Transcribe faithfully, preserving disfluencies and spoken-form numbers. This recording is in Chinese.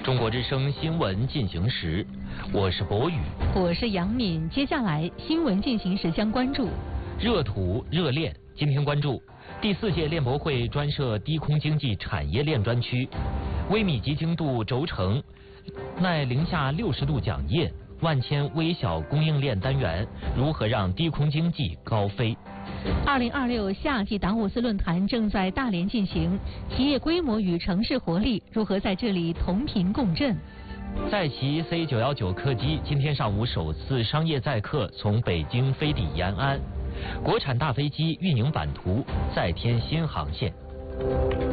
中国之声新闻进行时，我是博宇， 我是杨敏。接下来新闻进行时将关注热土热炼。今天关注第四届链博会专设低空经济产业链专区，微米级精度轴承耐零下六十度桨叶，万千微小供应链单元如何让低空经济高飞？ 二零二六夏季达沃斯论坛正在大连进行，企业规模与城市活力如何在这里同频共振？ 载旗 C 九一九客机今天上午首次商业载客从北京飞抵延安，国产大飞机运营版图再添新航线。